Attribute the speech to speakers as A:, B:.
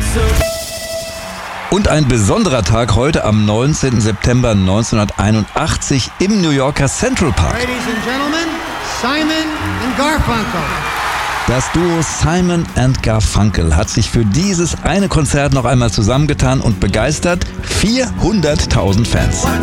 A: Und ein besonderer Tag heute am 19. September 1981 im New Yorker Central Park.
B: Ladies and Gentlemen, Simon and Garfunkel.
A: Das Duo Simon and Garfunkel hat sich für dieses eine Konzert noch einmal zusammengetan und begeistert 400.000 Fans.